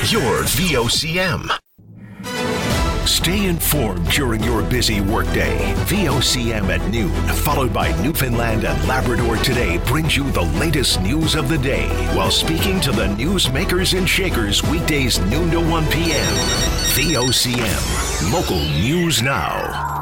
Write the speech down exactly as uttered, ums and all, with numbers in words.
Your V O C M. Stay informed during your busy workday. V O C M at noon, followed by Newfoundland and Labrador Today, brings you the latest news of the day while speaking to the newsmakers and shakers weekdays noon to one p.m. V O C M, local news now.